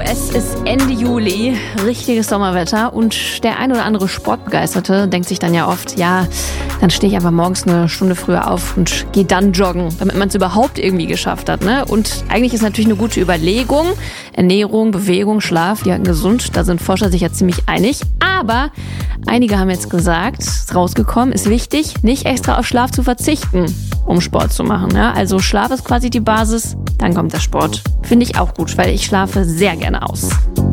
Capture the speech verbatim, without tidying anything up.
Es ist Ende Juli, richtiges Sommerwetter und der ein oder andere Sportbegeisterte denkt sich dann ja oft, ja, dann stehe ich einfach morgens eine Stunde früher auf und gehe dann joggen, damit man es überhaupt irgendwie geschafft hat, ne? Und eigentlich ist natürlich eine gute Überlegung, Ernährung, Bewegung, Schlaf, die halten gesund, da sind Forscher sich ja ziemlich einig, aber einige haben jetzt gesagt, rausgekommen, ist wichtig, nicht extra auf Schlaf zu verzichten, um Sport zu machen, ja? Also Schlaf ist quasi die Basis, dann kommt der Sport. Finde ich auch gut, weil ich schlafe sehr gerne aus.